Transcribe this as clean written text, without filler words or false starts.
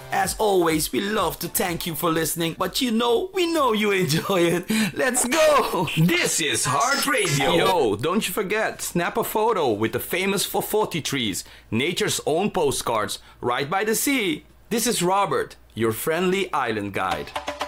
As always, we love to thank you for listening, but we know you enjoy it. Let's go! This is Heart Radio. Yo, don't you forget, snap a photo with the famous Fofoti trees, nature's own postcards, right by the sea. This is Robert, your friendly island guide.